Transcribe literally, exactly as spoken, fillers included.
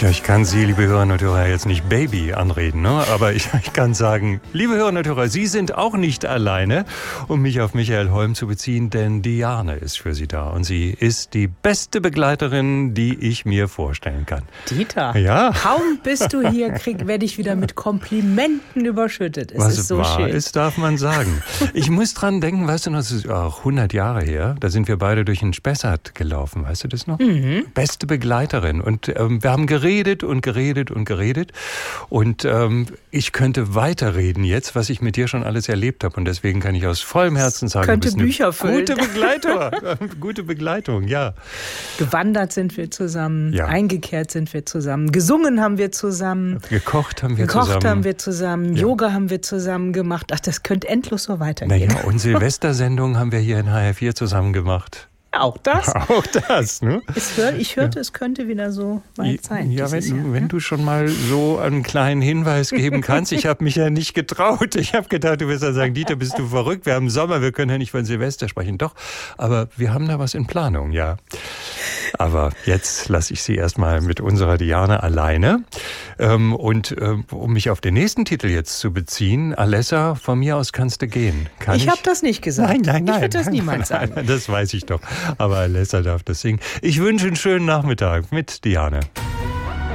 Ja, ich kann Sie, liebe Hörerinnen und Hörer, jetzt nicht Baby anreden, ne? Aber ich, ich kann sagen, liebe Hörerinnen und Hörer, Sie sind auch nicht alleine, um mich auf Michael Holm zu beziehen, denn Diane ist für Sie da und sie ist die beste Begleiterin, die ich mir vorstellen kann. Dieter, ja? Kaum bist du hier, werde ich wieder mit Komplimenten überschüttet. Es Was ist so wahr schön. ist, darf man sagen. Ich muss dran denken, weißt du noch, das ist auch hundert Jahre her, da sind wir beide durch den Spessart gelaufen, weißt du das noch? Mhm. Beste Begleiterin und ähm, wir haben geredet und geredet und geredet und ähm, ich könnte weiterreden jetzt, was ich mit dir schon alles erlebt habe und deswegen kann ich aus vollem Herzen sagen, könnte du bist Bücher eine füllen. Gute Begleiter, gute Begleitung, ja. Gewandert sind wir zusammen, Ja. eingekehrt sind wir zusammen, gesungen haben wir zusammen, Gekocht haben wir gekocht zusammen. haben wir zusammen, Ja. Yoga haben wir zusammen gemacht. Ach, das könnte endlos so weitergehen. Naja, und Silvestersendungen haben wir hier in H R vier zusammen gemacht. Auch das? Auch das, ne? Es hör, ich hörte, ja. Es könnte wieder so weit sein. Ja, wenn, Jahr, wenn ne? du schon mal so einen kleinen Hinweis geben kannst. Ich habe mich ja nicht getraut. Ich habe gedacht, du wirst ja sagen, Dieter, bist du verrückt? Wir haben Sommer, wir können ja nicht von Silvester sprechen. Doch, aber wir haben da was in Planung, ja. Aber jetzt lasse ich Sie erstmal mit unserer Diane alleine. Ähm, und ähm, um mich auf den nächsten Titel jetzt zu beziehen, Alessa, von mir aus kannst du gehen. Kann ich ich habe das nicht gesagt. Nein, nein, nein. Ich würde das nein, niemals nein, sagen. nein, das weiß ich doch. Aber Alessa darf das singen. Ich wünsche einen schönen Nachmittag mit Diane.